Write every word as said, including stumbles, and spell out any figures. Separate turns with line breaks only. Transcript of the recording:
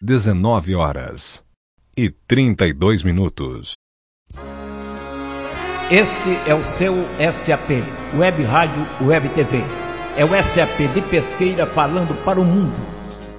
dezenove horas e trinta e dois minutos.
Este é o seu S A P, Web Rádio Web T V. É o S A P de Pesqueira falando para o mundo.